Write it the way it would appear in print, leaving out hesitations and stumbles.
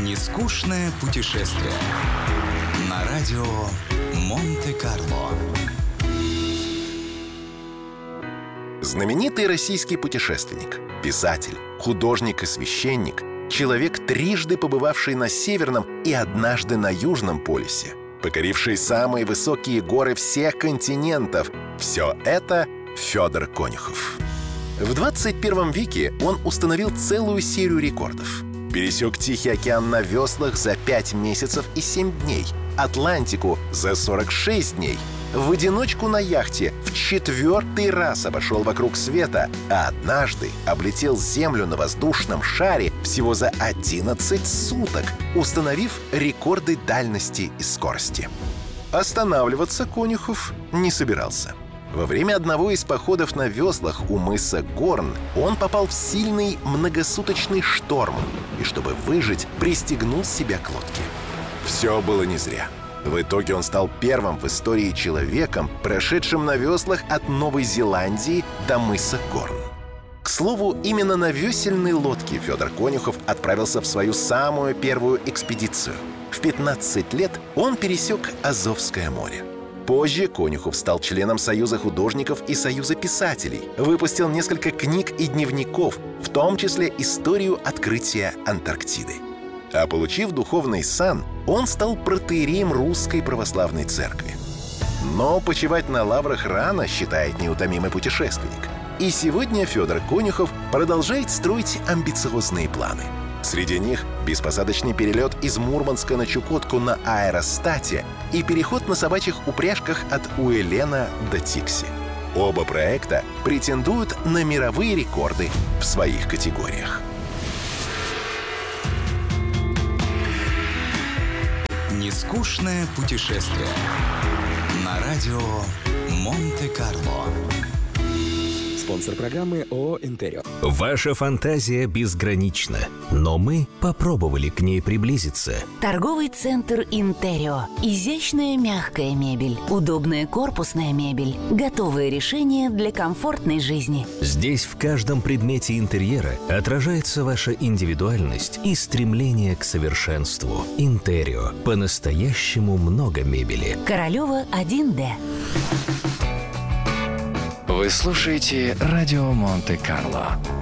Нескучное путешествие на радио Монте-Карло. Знаменитый российский путешественник, писатель, художник и священник, человек, трижды побывавший на Северном и однажды на Южном полюсе, покоривший самые высокие горы всех континентов. Все это Федор Конюхов. В 21 веке он установил целую серию рекордов. Пересек Тихий океан на веслах за 5 месяцев и 7 дней, Атлантику за 46 дней, в одиночку на яхте в 4-й раз обошел вокруг света, а однажды облетел Землю на воздушном шаре всего за 11 суток, установив рекорды дальности и скорости. Останавливаться Конюхов не собирался. Во время одного из походов на веслах у мыса Горн он попал в сильный многосуточный шторм и, чтобы выжить, пристегнул себя к лодке. Все было не зря. В итоге он стал первым в истории человеком, прошедшим на веслах от Новой Зеландии до мыса Горн. К слову, именно на весельной лодке Федор Конюхов отправился в свою самую первую экспедицию. В 15 лет он пересек Азовское море. Позже Конюхов стал членом Союза художников и Союза писателей, выпустил несколько книг и дневников, в том числе историю открытия Антарктиды. А получив духовный сан, он стал протоиереем Русской Православной Церкви. Но почивать на лаврах рано, считает неутомимый путешественник. И сегодня Федор Конюхов продолжает строить амбициозные планы. Среди них беспосадочный перелет из Мурманска на Чукотку на аэростате и переход на собачьих упряжках от Уэлена до Тикси. Оба проекта претендуют на мировые рекорды в своих категориях. Нескучное путешествие на радио Монте-Карло. Спонсор программы ООО «Интерио». Ваша фантазия безгранична, но мы попробовали к ней приблизиться. Торговый центр «Интерио». Изящная мягкая мебель, удобная корпусная мебель, готовые решения для комфортной жизни. Здесь в каждом предмете интерьера отражается ваша индивидуальность и стремление к совершенству. «Интерио». По-настоящему много мебели. Королева 1Д. Вы слушаете радио Монте-Карло.